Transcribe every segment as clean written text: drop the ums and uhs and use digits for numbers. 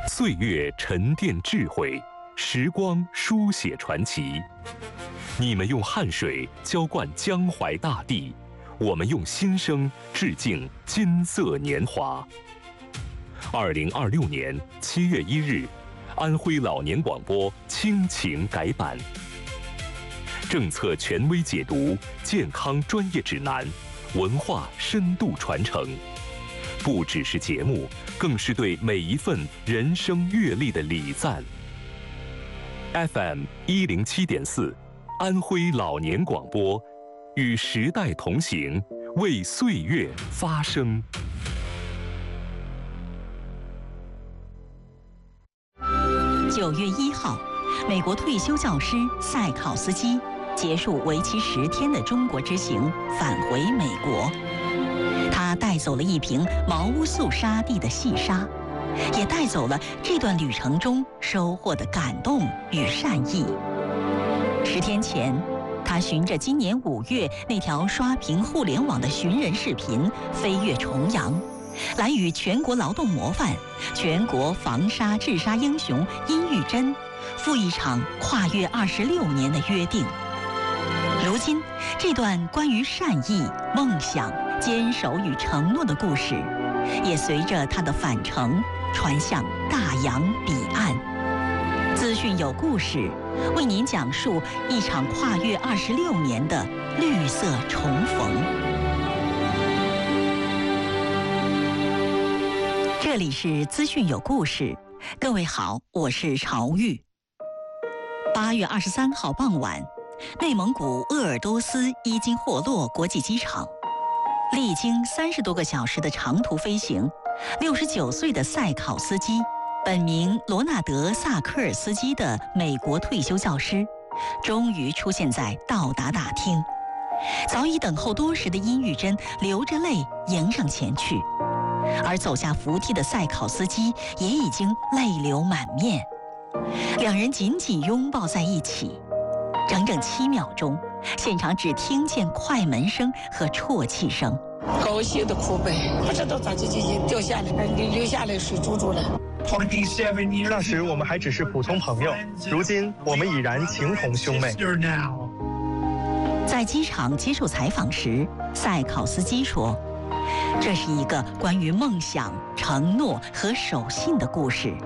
岁月沉淀智慧，时光书写传奇。你们用汗水浇灌江淮大地，我们用心声致敬金色年华。2026年7月1日，安徽老年广播亲情改版，政策权威解读，健康专业指南，文化深度传承，不只是节目，更是对每一份人生阅历的礼赞。FM 107.4，安徽老年广播，与时代同行，为岁月发声。 9月1号，美国退休教师塞考斯基结束为期10天的中国之行，返回美国。他带走了一瓶茅屋素沙地的细沙，也带走了这段旅程中收获的感动与善意。10天前，他循着今年5月那条刷屏互联网的寻人视频飞越重洋，来与全国劳动模范、全国防沙治沙英雄殷玉珍赴一场跨越26年的约定。如今，这段关于善意、梦想、坚守与承诺的故事，也随着他的返程传向大洋彼岸。资讯有故事，为您讲述一场跨越26年的绿色重逢。这里是资讯有故事，各位好，我是朝玉。8月23号傍晚，内蒙古鄂尔多斯伊金霍洛国际机场，历经30多个小时的长途飞行，69岁的塞考斯基，本名罗纳德·萨科尔斯基的美国退休教师，终于出现在到达大厅。早已等候多时的殷玉珍流着泪迎上前去，而走下扶梯的塞考斯基也已经泪流满面。两人紧紧拥抱在一起，整整7秒钟，现场只听见快门声和啜泣声。 高兴的哭呗，不知道咋就掉下来，流下来水珠珠了。 那时我们还只是普通朋友，如今我们已然情同兄妹。 在机场接受采访时，塞考斯基说：“这是一个关于梦想、承诺和守信的故事。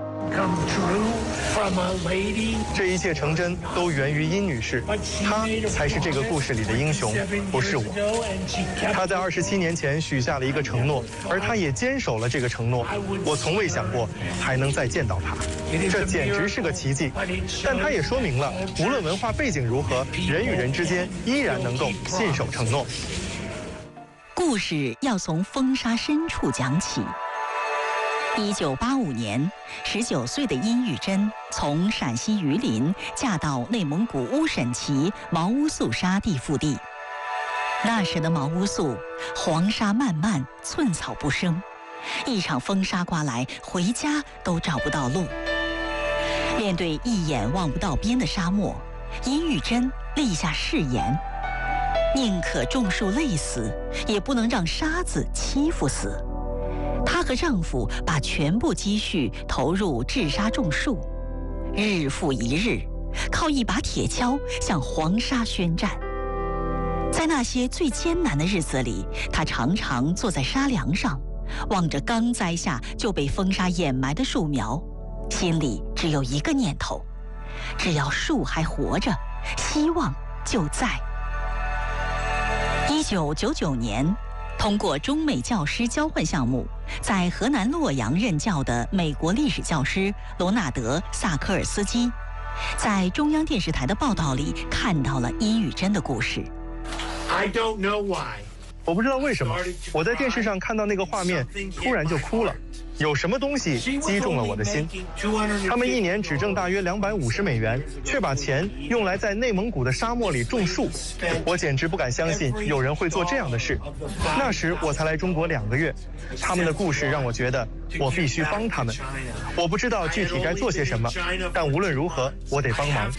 这一切成真都源于殷女士，她才是这个故事里的英雄，不是我。她在27年前许下了一个承诺，而她也坚守了这个承诺。我从未想过还能再见到她，这简直是个奇迹。但她也说明了，无论文化背景如何，人与人之间依然能够信守承诺。” 故事要从风沙深处讲起。1985年，19岁的殷玉珍从陕西榆林嫁到内蒙古乌审旗茅屋素沙地腹地。那时的茅屋素，黄沙漫漫，寸草不生，一场风沙刮来，回家都找不到路。面对一眼望不到边的沙漠，殷玉珍立下誓言：宁可种树累死，也不能让沙子欺负死。她和丈夫把全部积蓄投入治沙种树，日复一日，靠一把铁锹向黄沙宣战。在那些最艰难的日子里，她常常坐在沙梁上，望着刚栽下就被风沙掩埋的树苗，心里只有一个念头：只要树还活着，希望就在。1999年，通过中美教师交换项目，在河南洛阳任教的美国历史教师罗纳德·萨科尔斯基，在中央电视台的报道里看到了殷玉珍的故事。 我不知道为什么，我在电视上看到那个画面，突然就哭了。有什么东西击中了我的心？他们1年只挣大约250美元，却把钱用来在内蒙古的沙漠里种树。我简直不敢相信有人会做这样的事。那时我才来中国2个月，他们的故事让我觉得我必须帮他们。我不知道具体该做些什么，但无论如何，我得帮忙。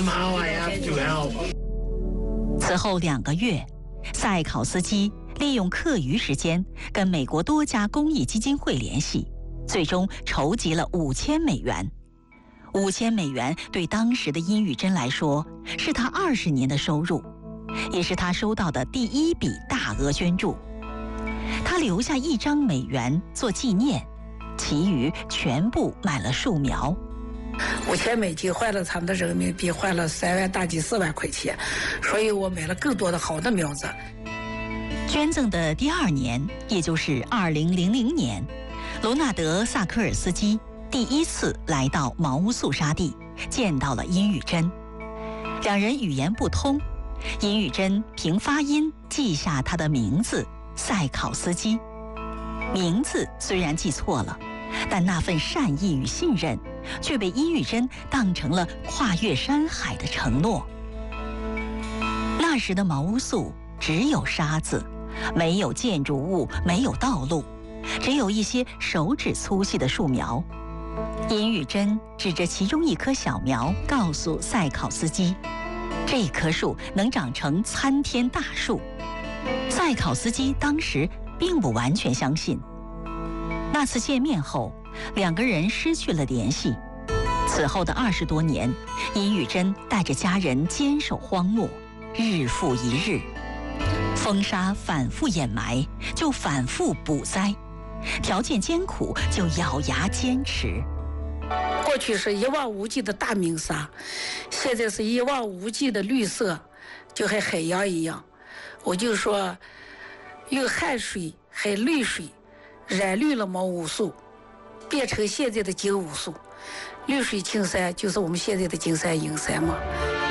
此后2个月，塞考斯基利用课余时间跟美国多家公益基金会联系， 最终筹集了5000美元。5000美元对当时的殷玉珍来说，是她20年的收入，也是她收到的第一笔大额捐助。她留下1张美元做纪念，其余全部买了树苗。 5000美金换了他们的人民币，换了3万大几4万块钱，所以我买了更多的好的苗子。 捐赠的第2年，也就是2000年，罗纳德·萨科尔斯基第1次来到毛乌素沙地，见到了殷玉珍。两人语言不通，殷玉珍凭发音记下他的名字塞考斯基。名字虽然记错了，但那份善意与信任却被殷玉珍当成了跨越山海的承诺。那时的毛乌素只有沙子，没有建筑物，没有道路，只有一些手指粗细的树苗。殷玉珍指着其中一棵小苗，告诉塞考斯基，这棵树能长成参天大树。塞考斯基当时并不完全相信。那次见面后，两个人失去了联系。此后的20多年，殷玉珍带着家人坚守荒漠，日复一日。风沙反复掩埋，就反复补栽；条件艰苦，就咬牙坚持。 过去是一望无际的大鸣沙，现在是一望无际的绿色，就和海洋一样。我就说，用汗水和绿水染绿了毛乌素，变成现在的金乌素。绿水青山就是我们现在的金山银山嘛。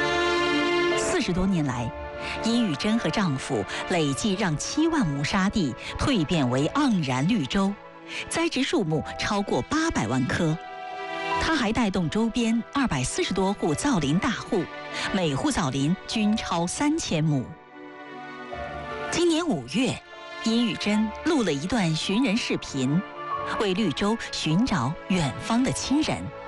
40多年来，殷玉珍和丈夫累计让7万亩沙地蜕变为盎然绿洲，栽植树木超过800万棵。他还带动周边240多户造林大户，每户造林均超3000亩。今年5月，殷玉珍录了一段寻人视频，为绿洲寻找远方的亲人。